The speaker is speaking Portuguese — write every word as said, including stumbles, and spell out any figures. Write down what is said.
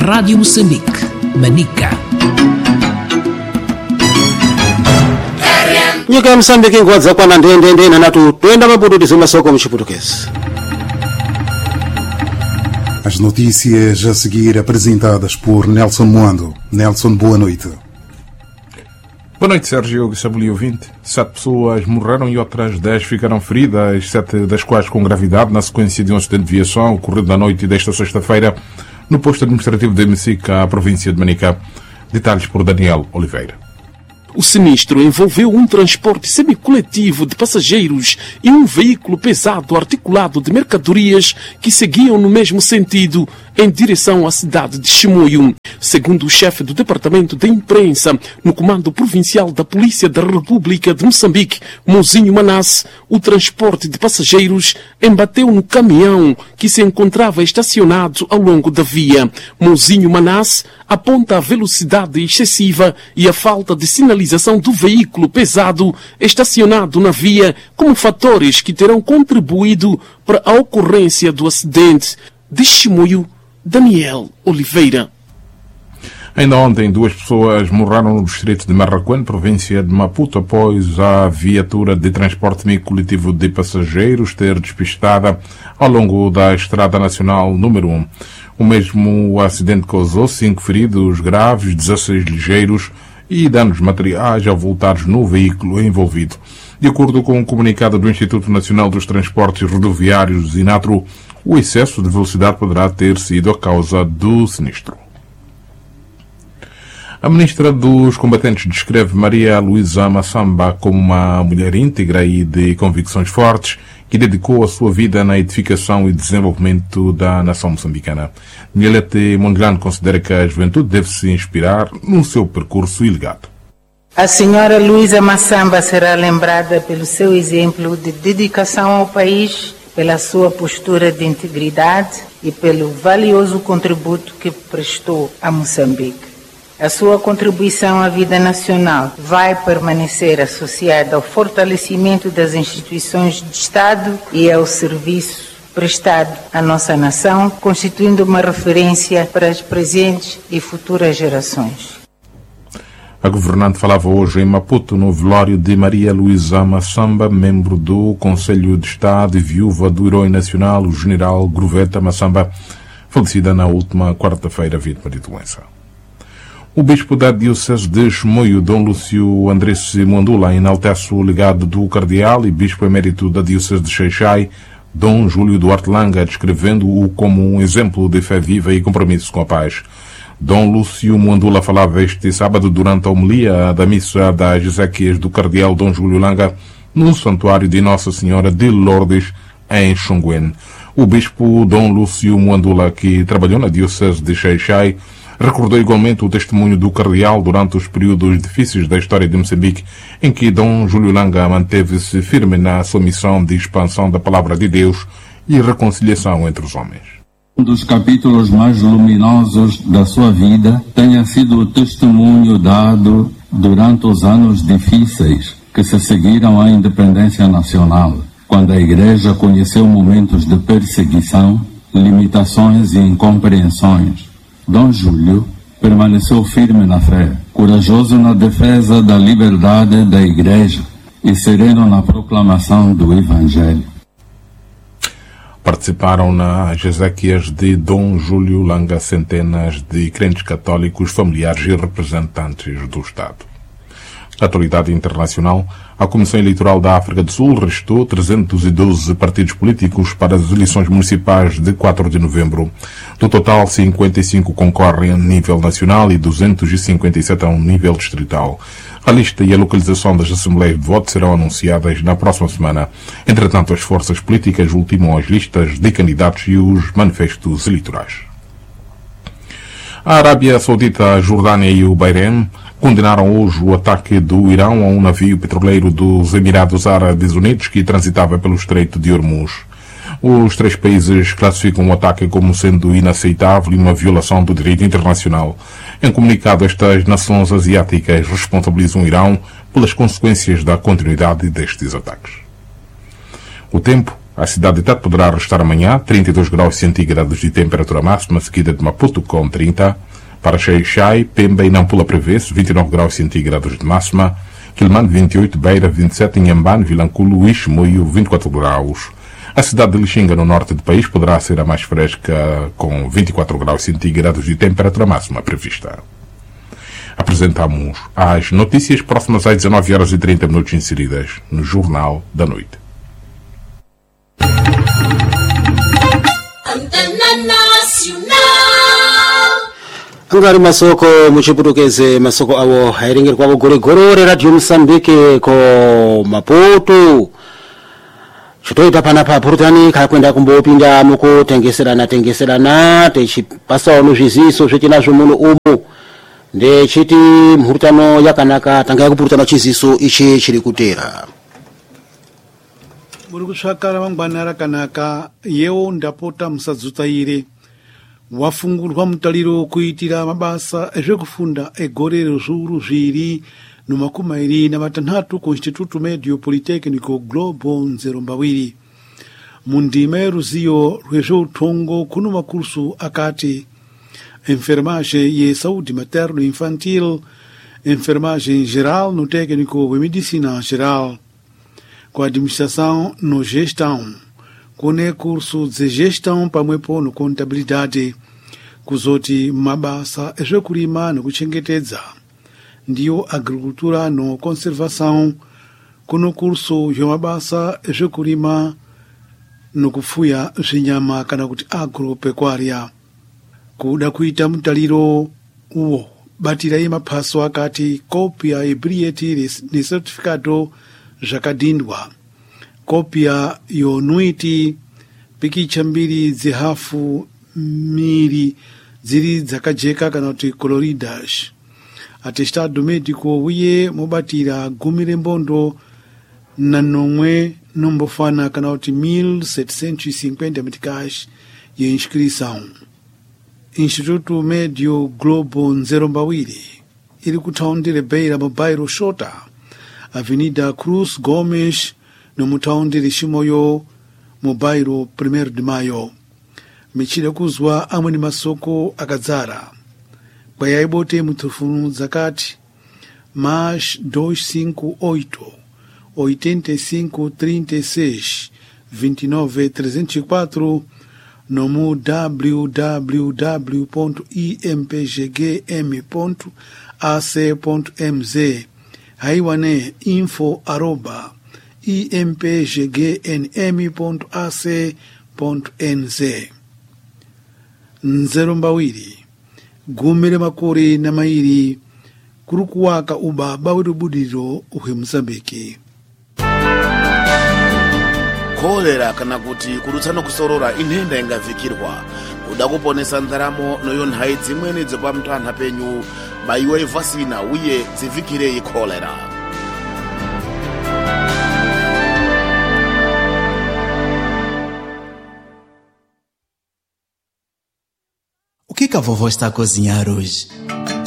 Rádio Moçambique, Manica. Nyika ya Moçambique ingwadza kwana ndende na natu twenda maputudisa masoko mchiputukezi. As notícias a seguir apresentadas por Nelson Moando. Nelson, boa noite. Boa noite, Sérgio Sabuli ouvinte. Sete pessoas morreram e outras dez ficaram feridas, sete das quais com gravidade, na sequência de um acidente de viação ocorrido na noite desta sexta-feira no posto administrativo de Messica, a província de Manica. Detalhes por Daniel Oliveira. O sinistro envolveu um transporte semicoletivo de passageiros e um veículo pesado articulado de mercadorias que seguiam no mesmo sentido em direção à cidade de Chimoio. Segundo o chefe do Departamento de Imprensa no Comando Provincial da Polícia da República de Moçambique, Mozinho Manasse, o transporte de passageiros embateu no caminhão que se encontrava estacionado ao longo da via. Mozinho Manasse aponta a velocidade excessiva e a falta de sinalização do veículo pesado estacionado na via como fatores que terão contribuído para a ocorrência do acidente. De Chimoio, Daniel Oliveira. Ainda ontem, duas pessoas morreram no distrito de Marraquém, província de Maputo, após a viatura de transporte semi-coletivo de passageiros ter despistada ao longo da Estrada Nacional número um. O mesmo acidente causou cinco feridos graves, dezasseis ligeiros e danos materiais avultados no veículo envolvido. De acordo com o um comunicado do Instituto Nacional dos Transportes Rodoviários, INATRO, o excesso de velocidade poderá ter sido a causa do sinistro. A ministra dos Combatentes descreve Maria Luísa Massamba como uma mulher íntegra e de convicções fortes que dedicou a sua vida na edificação e desenvolvimento da nação moçambicana. Nielete Mondlane considera que a juventude deve se inspirar no seu percurso e legado. A senhora Luísa Massamba será lembrada pelo seu exemplo de dedicação ao país, pela sua postura de integridade e pelo valioso contributo que prestou a Moçambique. A sua contribuição à vida nacional vai permanecer associada ao fortalecimento das instituições de Estado e ao serviço prestado à nossa nação, constituindo uma referência para as presentes e futuras gerações. A governante falava hoje em Maputo, no velório de Maria Luísa Massamba, membro do Conselho de Estado e viúva do herói nacional, o general Groveta Massamba, falecida na última quarta-feira vítima de doença. O bispo da Diocese de Chimoio, Dom Lúcio Andrés Mondula, enaltece o legado do cardeal e bispo emérito da Diocese de Xai-Xai, Dom Júlio Duarte Langa, descrevendo-o como um exemplo de fé viva e compromisso com a paz. Dom Lúcio Mondula falava este sábado durante a homilia da missa das Ezequias do cardeal Dom Júlio Langa no santuário de Nossa Senhora de Lourdes, em Xonguén. O bispo Dom Lúcio Mondula, que trabalhou na Diocese de Xai-Xai, recordou igualmente o testemunho do cardeal durante os períodos difíceis da história de Moçambique, em que Dom Júlio Langa manteve-se firme na sua missão de expansão da palavra de Deus e reconciliação entre os homens. Um dos capítulos mais luminosos da sua vida tenha sido o testemunho dado durante os anos difíceis que se seguiram à independência nacional, quando a Igreja conheceu momentos de perseguição, limitações e incompreensões. Dom Júlio permaneceu firme na fé, corajoso na defesa da liberdade da Igreja e sereno na proclamação do Evangelho. Participaram nas exéquias de Dom Júlio Langa centenas de crentes católicos, familiares e representantes do Estado. Na atualidade internacional, a Comissão Eleitoral da África do Sul restou trezentos e doze partidos políticos para as eleições municipais de quatro de novembro. Do total, cinquenta e cinco concorrem a nível nacional e duzentos e cinquenta e sete a um nível distrital. A lista e a localização das assembleias de voto serão anunciadas na próxima semana. Entretanto, as forças políticas ultimam as listas de candidatos e os manifestos eleitorais. A Arábia Saudita, a Jordânia e o Bahrein condenaram hoje o ataque do Irão a um navio petroleiro dos Emirados Árabes Unidos que transitava pelo Estreito de Hormuz. Os três países classificam o ataque como sendo inaceitável e uma violação do direito internacional. Em comunicado, estas nações asiáticas responsabilizam o Irão pelas consequências da continuidade destes ataques. O tempo. A cidade de Tete poderá restar amanhã trinta e dois graus centígrados de temperatura máxima, seguida de Maputo com trinta. Para Xai-Xai, Pemba e Nampula prevê-se vinte e nove graus centígrados de máxima, Quilmane vinte e oito, Beira vinte e sete, Inhambane, Vilanculo e Chimoio vinte e quatro graus. A cidade de Lixinga, no norte do país, poderá ser a mais fresca, com vinte e quatro graus centígrados de temperatura máxima prevista. Apresentamos as notícias próximas às dezanove horas e trinta minutos inseridas no Jornal da Noite. Angari masoko muchiputukeze masoko awo hairingiri kwavo gore-gore Radio Msambiki ko Maputo. Chitoita panapa purutani kakwenda kumbopinda mukutengeserana tengeserana techipasawo nozviziso zvetinazvo muno umu ndechiti mhurutano yakanaka tanga yakupurutana chiziso ichi chiri kutera. Muri kusvakara mangwana rakanaka yewo ndapota musadzutaire wafungurwa mutariro kuitira mabasa ezvekufunda egore rezviuru zviri nomakumi mairi namatanhatu ku Instituto Medio Politecnico Globo Nzerombawiri. Mundima yeruziyo rwezveutongo kuno makursu akati enfermagem e saúde materno infantil, enfermagem geral no técnico de medicina geral, com administração no gestão, com curso de gestão pamwepo no contabilidade, kuzoti mabasa ezvekurima nokuchengetedza, ndiyo agricultura no conservação, kuno curso zvemabasa ezvekurima nokufuya zvinyama kana kuti agropecuária. Kuda kuita mutaliro uwo batirai maphaso akati kopia yebriyeti ni certificado zvakadindwa, kopia yonuiti pikicha mbiri dzihafu miri dziri dzakajeka kana kuti coloridas, atestado médico uye mobatira gumi rembondo na nomwe nombofana kana kuti mil setecentos e cinquenta meticais ye inscrição. Instituto Medio Globo Nzerombawiri iri kutaundire Beira mu bairro Shota, Avenida Cruz Gomes no mutaundire Chimoio mu bairro primeiro de Maio. Michira kuzwa amwe ni masoko akadzara kwayaibote mutufunu zakati mais duzentos e cinquenta e oito, oitenta e cinco, trinta e seis, vinte e nove, trezentos e quatro no w w w ponto i m p g g m ponto a c ponto m z, haiwane info arroba i m p g g n m ponto a c ponto n z. Nzerombawiri gumire makore na mairi kurukuwaka ubaba werubudiro uhwe Mozambiki. Kolera kana kuti kurutsana kusorora inhenda ingavikirwa kuda kuponesa ndaramo noyo nhai dzimweni dzepamutantha penyu baiwa ivhasina uye dzivikirei kolera. O que que a vovó está a cozinhar hoje?